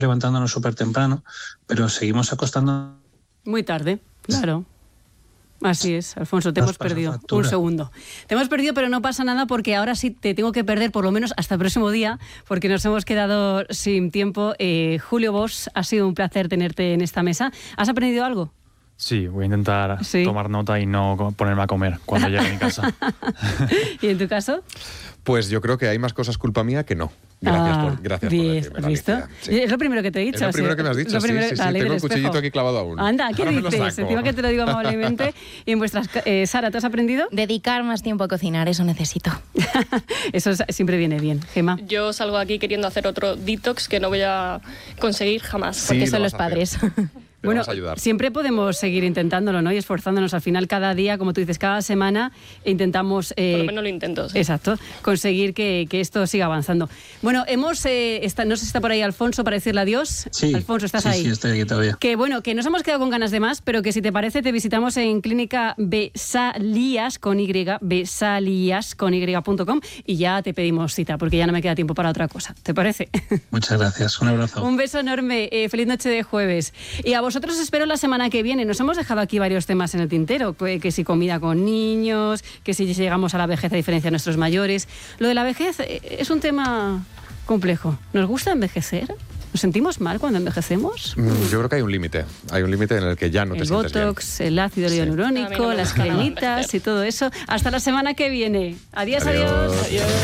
levantándonos súper temprano, pero seguimos acostándonos muy tarde, claro. Así es, Alfonso, te hemos perdido. Un segundo. Te hemos perdido, pero no pasa nada porque ahora sí te tengo que perder por lo menos hasta el próximo día porque nos hemos quedado sin tiempo. Julio Bosch, ha sido un placer tenerte en esta mesa. ¿Has aprendido algo? Sí, voy a intentar tomar nota y no ponerme a comer cuando llegue a mi casa. ¿Y en tu caso? Pues yo creo que hay más cosas culpa mía que no. Gracias por decirme. ¿Visto? Sí. Es lo primero que te he dicho. Es lo primero que me has dicho, sí. Tengo el cuchillito aquí clavado aún. Anda, ¿qué dices? Encima que te lo digo amablemente. Y en vuestras... Sara, ¿tú has aprendido? Dedicar más tiempo a cocinar, eso necesito. Eso siempre viene bien. Gemma. Yo salgo aquí queriendo hacer otro detox que no voy a conseguir jamás. Sí, porque son los padres. Bueno, siempre podemos seguir intentándolo, ¿no? Y esforzándonos. Al final, cada día, como tú dices, cada semana intentamos... por lo menos lo intento. Sí. Exacto. Conseguir que esto siga avanzando. Bueno, no sé si está por ahí Alfonso para decirle adiós. Sí. Alfonso, ¿estás ahí? Sí, estoy aquí todavía. Que bueno, que nos hemos quedado con ganas de más, pero que si te parece te visitamos en Clínica Besalías con Y, besalias.com y ya te pedimos cita, porque ya no me queda tiempo para otra cosa. ¿Te parece? Muchas gracias. Un abrazo. Un beso enorme. Feliz noche de jueves. Y a vosotros espero la semana que viene. Nos hemos dejado aquí varios temas en el tintero, que si comida con niños, que si llegamos a la vejez a diferencia de nuestros mayores. Lo de la vejez es un tema complejo. ¿Nos gusta envejecer? ¿Nos sentimos mal cuando envejecemos? Yo creo que hay un límite. Hay un límite en el que ya no te sientes bien. El botox, el ácido hialurónico, las cremitas y todo eso. Hasta la semana que viene. Adiós.